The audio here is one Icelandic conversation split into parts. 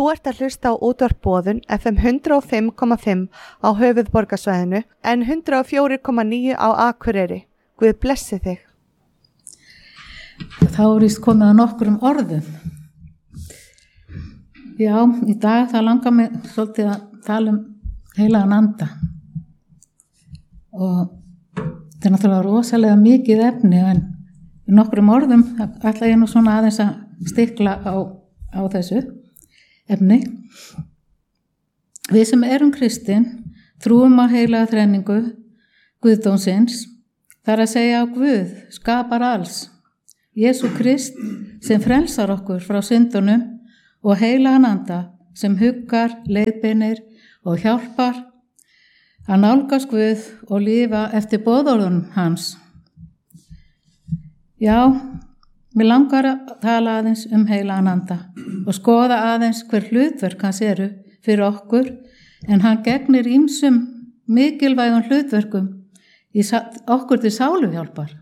Þú ert að hlusta á útvarp Boðun FM 105,5 á höfuðborgarsvæðinu en 104,9 á Akureyri. Guð blessi þig. Þá er víst komið að nokkrum orðum. Já, í dag það langar mig svolítið að tala heilagan anda. Og þetta er náttúrulega rosalega mikið efni en í nokkrum orðum ætla ég nú svona aðeins að stikla á þessu efni. Við sem erum kristin trúum á heilaga þrenningu Guðdómsins, þar að segja á Guð, skapar alls, Jesú Krist sem frelsar okkur frá syndunum og heilagan anda sem huggar, leiðbeinir og hjálpar að nálgast Guð og lifa eftir boðorðunum hans. Já, mér langar að tala aðeins heilagan anda og skoða aðeins hver hlutverk hans eru fyrir okkur en hann gegnir ýmsum mikilvægum hlutverkum í okkur til sáluhjálpar.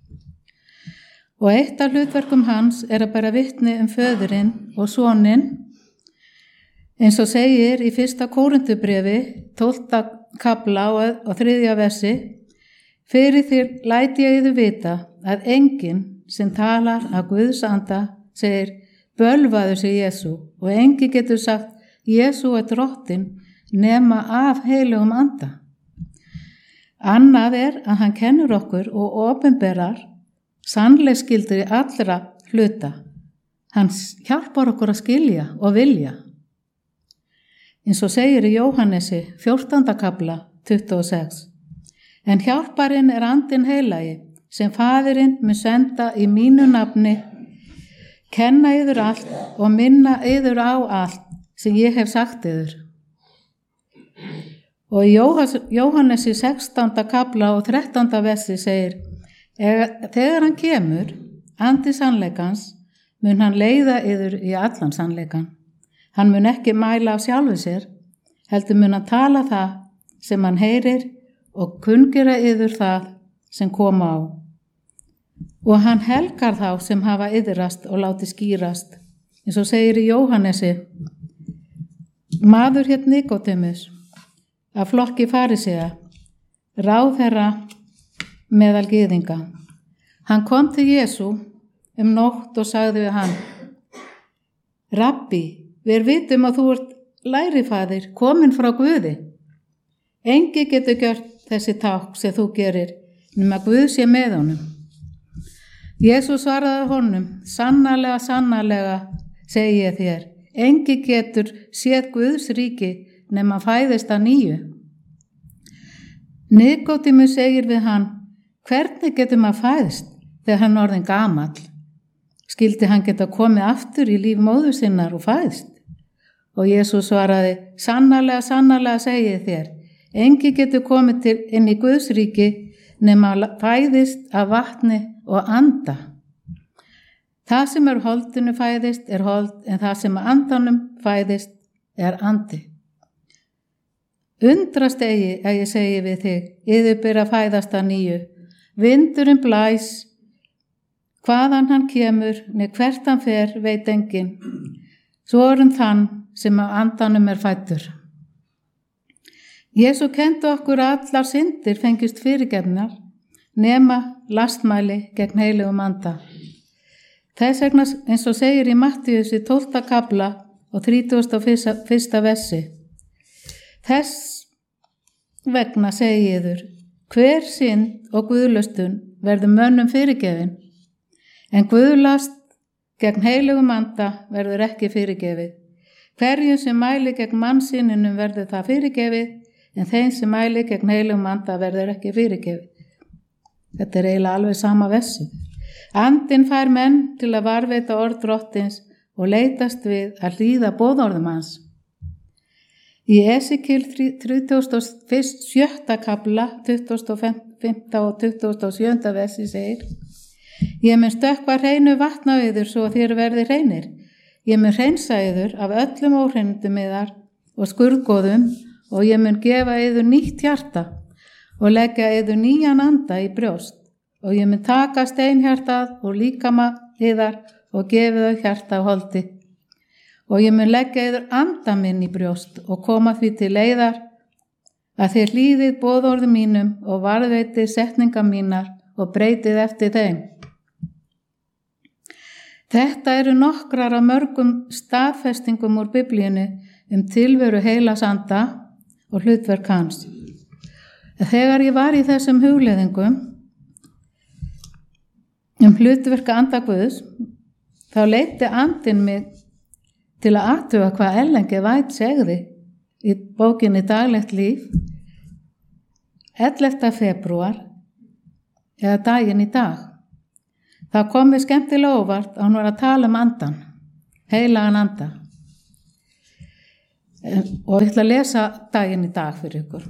Og eitt af hlutverkum hans er að bera vitni föðurinn og soninn eins og segir í 1. Kórinthubréfi 12. kafla og 3. versi: Fyrir þér læt ég yður vita að enginn sem talar að Guðs anda segir bölvaður sig Jesú og enginn getur sagt Jesú er drottinn nema af heilugum anda. Annað er að hann kennur okkur og opinberar sannleiksgildi allra hluta. Hann hjálpar okkur að skilja og vilja. Eins og segir í Jóhannesi 14. kafla 26. En hjálparinn er andinn heilagi sem faðirinn mun senda í mínu nafni, kenna yður allt og minna yður á allt sem ég hef sagt yður. Og í Jóhannesi 16. kafla og 13. versi segir: Þegar hann kemur, andi sannleikans, mun hann leiða yður í allan sannleikan. Hann mun ekki mæla af sjálfu sér, heldur mun hann tala það sem hann heyrir og kunngera yður það sem koma á. Og hann helgar þá sem hafa iðrast og láti skýrast. Eins og segir í Jóhannesi: Maður hét Nikódemus, af flokki farisea, ráðherra meðal gyðinga. Hann kom til Jesú nótt og sagði við hann: Rabbi, við vitum að þú ert lærifaðir, kominn frá Guði. Enginn getur gjört þessi tákn sem þú gerir, nema Guð sé með honum. Jesús svaraði honum: Sannarlega, sannarlega, segi ég þér, enginn getur séð Guðs ríki nema fæðist að nýju. Nikódemus segir við hann: Hvernig getur maður fæðst þegar hann orðinn gamall? Skyldi hann geta komið aftur í líf móður sinnar og fæðst? Og Jesús svaraði: Sannarlega, sannarlega, segi ég þér, enginn getur komið inn í Guðs ríki nema fæðist af vatni og anda. Það sem holdinu fæðist hold, en það sem andanum fæðist andi. Undrast eigi að ég segi við þig, yður ber að fæðast að nýju. Vindurinn blæs, hvaðan hann kemur, né hvert hann fer, veit enginn. Svo þann sem af andanum fæddur. Jesú kenndi okkur að allar syndir fengist fyrirgefnar, nema lastmæli gegn heilugum anda. Þess vegna eins og segir í Mattíusi 12. kafla og 31. versi: Þess vegna segi yður, hver synd og guðlustun verður mönnum fyrirgefin, en guðlast gegn heilugum anda verður ekki fyrirgefið. Hverjum sem mæli gegn mannssyninum verður það fyrirgefið, en þeim sem mæli gegn heilugum anda verður ekki fyrirgefið. Þetta er eiginlega alveg sama versi. Andinn fær menn til að varðveita orð drottins og leitast við að hlýða boðorðum hans. Í Esekíel 37. kafla 25. og 27. versi segir: Ég mun stökkva hreinu vatna yður svo þér verði hreinir. Ég mun hreinsa yður af öllum óhreinindum yðar og skurðgoðum og ég mun gefa yður nýtt hjarta og leggja yður nýjan anda í brjóst og ég mun taka steinhjartað og líkama yðar og gefa þau hjarta á holdi og ég mun leggja yður anda minn í brjóst og koma því til leiðar að þið hlýðið boðorðum mínum og varðveitið setningar mínar og breytið eftir þeim. Þetta eru nokkrar af mörgum staðfestingum úr Biblíunni tilveru heilags anda og hlutverk hans. Þegar ég var í þessum hugleiðingum hlutverk anda Guðs, þá leiddi andinn mig til að athuga hvað Ellen G. White segði í bókinni Daglegt líf 11. febrúar eða daginn í dag. Það kom mér skemmtilega óvart að hún var að tala andan, heilagan anda. Og ég ætla að lesa daginn í dag fyrir ykkur.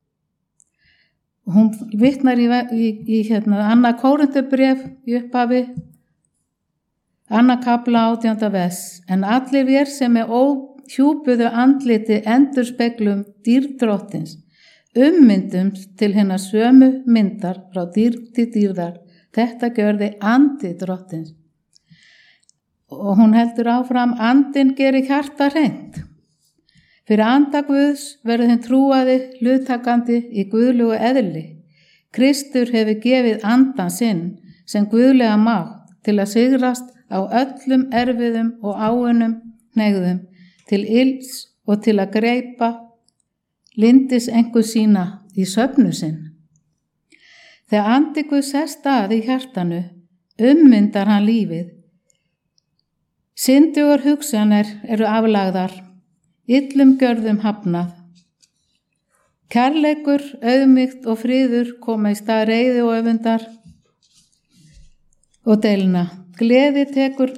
Hún vitnar í annað Kórinthubréf í upphafi, annað kafla 18. vers. En allir vér sem óhjúpuðu andliti endurspeglum dýrð drottins, myndumst til hinnar sömu myndar frá dýrð til dýrðar. Þetta gjörði andi drottins. Og hún heldur áfram, andinn gerir hjarta hreint. Fyrir anda Guðs verður þeim trúaði hluttakandi í guðlugu eðli. Kristur hefur gefið andan sinn sem guðlega mátt til að sigrast á öllum erfiðum og áunnum hneigðum, til ills og til að greipa lindis einhver sína í söfnu sinn. Þegar andi Guðs sest að í hjartanu, myndar hann lífið. Syndugar hugsanir eru aflagðar, illum gjörðum hafnað. Kærleikur, auðmýkt og friður koma í stað reiði og öfundar og deilna. Gleði tekur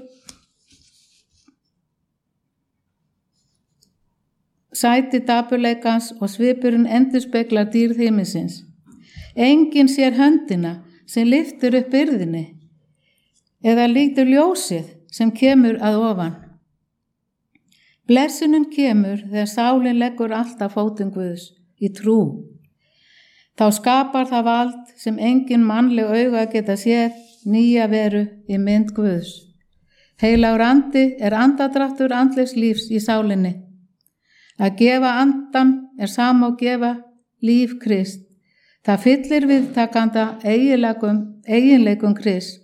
sæti dapurleikans og svipurinn endurspeglar dýrð himinsins. Enginn sér höndina sem lyftir upp byrðinni eða lítur ljósið sem kemur að ofan. Blessunin kemur þegar sálin leggur allt að fótum Guðs í trú. Þá skapar það vald sem engin mannleg auga geta séð nýja veru í mynd Guðs. Heilagur andi andadráttur andlegs lífs í sálinni. Að gefa andan sama og gefa líf Krist. Það fyllir viðtakanda eiginleikum Krist.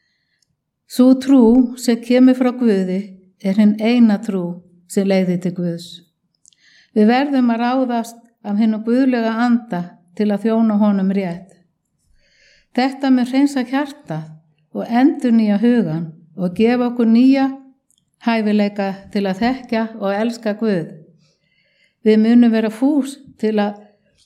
Sú trú sem kemur frá Guði hinn eina trú sem leiðir til Guðs. Við verðum að ráðast af hinum guðlega anda til að þjóna honum rétt. Þetta með hreinsa hjartað og endurnýja hugan og gefa okkur nýja hæfileika til að þekkja og elska Guð. Við munum vera fús til að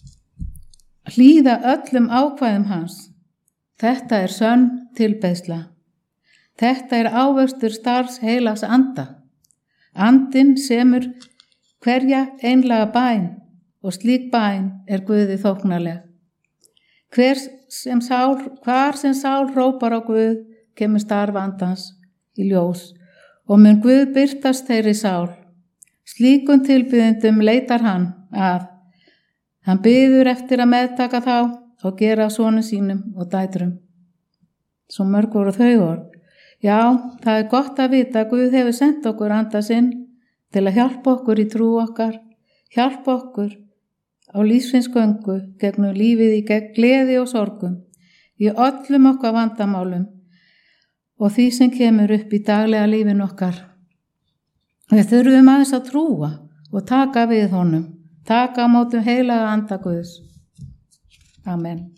hlýða öllum ákvæðum hans. Þetta sönn tilbeiðsla. Þetta ávöxtur starfs heilags anda. Andinn semur hverja einlega bæn og slík bæn Guði þóknarleg. Hvar sem sál hrópar á Guð kemur starf andans í ljós og mun Guð birtast þeirri sál. Slíkum tilbiðendum leitar hann að. Hann biður eftir að meðtaka þá og gera sonum sínum og dætrum. Svo mörg voru þau orð. Já, það gott að vita að Guð hefur sendt okkur anda sinn til að hjálpa okkur í trú okkar, hjálpa okkur á lífsins göngu gegnum lífið í gegn gleði og sorgum, í öllum okkar vandamálum og því sem kemur upp í daglega lífin okkar. Við þurfum aðeins að trúa og taka við honum, taka á móti heilaga anda Guðs. Amen.